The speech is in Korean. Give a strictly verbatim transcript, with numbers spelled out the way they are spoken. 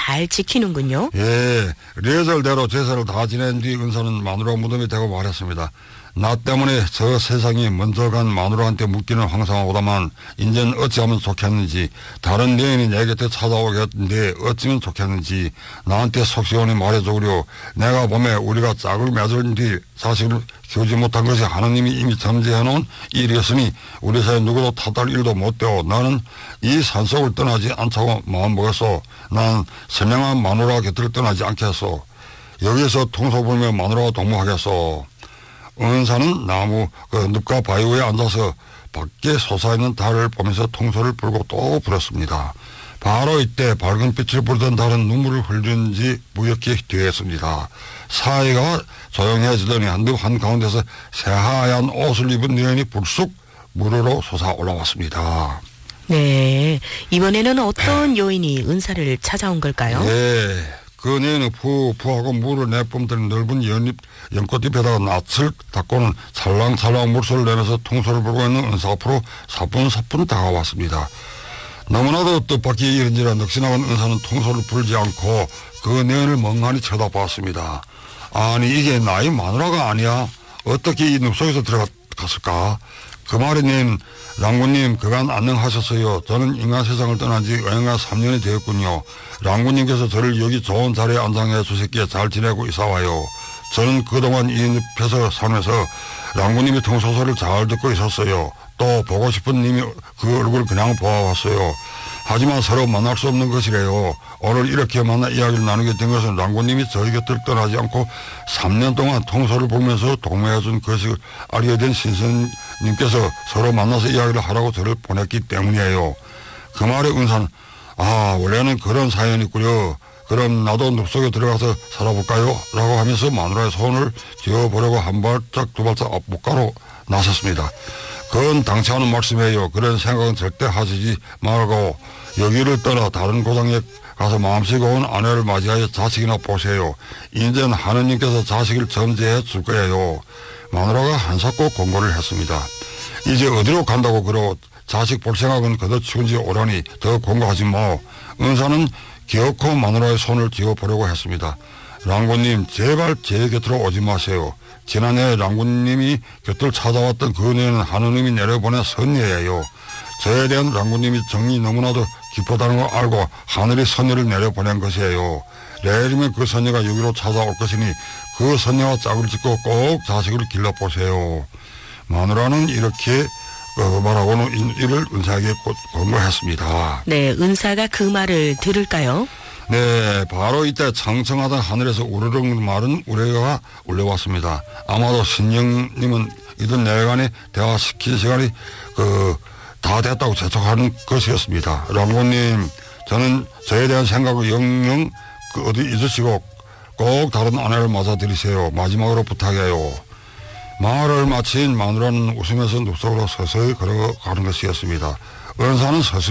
잘 지키는군요. 예, 예절대로 제사를 다 지낸 뒤 은사는 마누라 무덤에 대고 말했습니다. 나 때문에 저 세상이 먼저 간 마누라한테 묻기는 황당하고다만 인제는 어찌하면 좋겠는지, 다른 여인이 내 곁에 찾아오겠는데 어찌면 좋겠는지 나한테 속 시원히 말해주구려. 내가 봄에 우리가 짝을 맺은 뒤 자식을 키우지 못한 것이 하느님이 이미 점지해놓은 일이었으니 우리 사이 누구도 탓할 일도 못되어 나는 이 산속을 떠나지 않자고 마음먹었소. 난 선량한 마누라 곁을 떠나지 않겠소. 여기서 통소 불며 마누라와 동무하겠소. 은사는 나무 그 늪과 바위 위에 앉아서 밖에 솟아있는 달을 보면서 통소를 불고 또 불었습니다. 바로 이때 밝은 빛을 불던 달은 눈물을 흘리는지 무역히 뒤했습니다. 사이가 조용해지더니 한두 한가운데서 새하얀 옷을 입은 여인이 불쑥 무르로 솟아 올라왔습니다. 네, 이번에는 어떤 여인이 은사를 찾아온 걸까요? 네, 그 여인은 푸푸하고 물을 내뿜던 넓은 연잎, 연꽃잎에다가 낯을 닦고는 찰랑찰랑 물소를 내면서 통소를 불고 있는 은사 앞으로 사뿐사뿐 다가왔습니다. 너무나도 뜻밖의 일인지라 넋이 나간 은사는 통소를 불지 않고 그 여인을 멍하니 쳐다봤습니다. 아니 이게 나의 마누라가 아니야? 어떻게 이 늪속에서 들어갔을까? 그 말에 님, 랑군님 그간 안녕하셨어요. 저는 인간 세상을 떠난 지 영하 삼 년이 되었군요. 랑군님께서 저를 여기 좋은 자리에 앉아해 주셨기에 잘 지내고 있어와요. 저는 그동안 이 늪에서 살면서 랑군님의 통소소를 잘 듣고 있었어요. 또 보고 싶은 님이 그 얼굴 그냥 보아왔어요. 하지만 서로 만날 수 없는 것이래요. 오늘 이렇게 만나 이야기를 나누게 된 것은 랑군님이 저희 곁을 떠나지 않고 삼 년 동안 통소를 불면서 동무해준 것을 알게 된 신선님께서 서로 만나서 이야기를 하라고 저를 보냈기 때문이에요. 그 말에 은사는 아 원래는 그런 사연이 있구려. 그럼 나도 늪속에 들어가서 살아볼까요? 라고 하면서 마누라의 손을 쥐어보려고 한 발짝 두 발짝 앞목가로 나섰습니다. 그건 당치 않은 말씀이에요. 그런 생각은 절대 하시지 말고 여기를 떠나 다른 고장에 가서 마음씨 고운 아내를 맞이하여 자식이나 보세요. 이제는 하느님께서 자식을 점지해 줄 거예요. 마누라가 한사코 공고를 했습니다. 이제 어디로 간다고 그러 자식 볼 생각은 그저 치운지 오라니 더 공고하지 뭐. 은사는 기어코 마누라의 손을 쥐어보려고 했습니다. 랑군님 제발 제 곁으로 오지 마세요. 지난해 랑군님이 곁을 찾아왔던 그녀는 하느님이 내려보낸 선녀예요. 저에 대한 랑군님이 정이 너무나도 깊었다는 걸 알고 하늘이 선녀를 내려보낸 것이에요. 내일이면 그 선녀가 여기로 찾아올 것이니 그 선녀와 짝을 짓고 꼭 자식을 길러보세요. 마누라는 이렇게 그 말하고는 이를 은사에게 권고했습니다. 네, 은사가 그 말을 들을까요? 네, 바로 이때 청청하던 하늘에서 우르릉 마른 우레가 울려왔습니다. 아마도 신령님은 이들 내간에 대화시킨 시간이 그 다 됐다고 재촉하는 것이었습니다. 랑군님, 저는 저에 대한 생각을 영영 그 어디 잊으시고 꼭 다른 아내를 맞아들이세요. 마지막으로 부탁해요. 말을 마친 마누라는 웃으면서 늪속으로 서서히 걸어가는 것이었습니다. 은사는 서서히